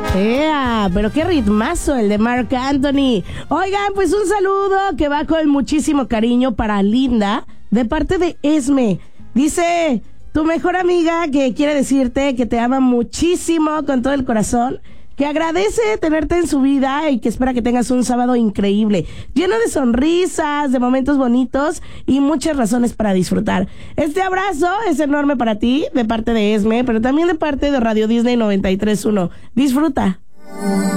Pero qué ritmazo el de Marc Anthony. Oigan, pues un saludo que va con muchísimo cariño para Linda, de parte de Esme. Dice, tu mejor amiga que quiere decirte que te ama muchísimo con todo el corazón, que agradece tenerte en su vida y que espera que tengas un sábado increíble, lleno de sonrisas, de momentos bonitos y muchas razones para disfrutar. Este abrazo es enorme para ti, de parte de Esme, pero también de parte de Radio Disney 93.1. Disfruta.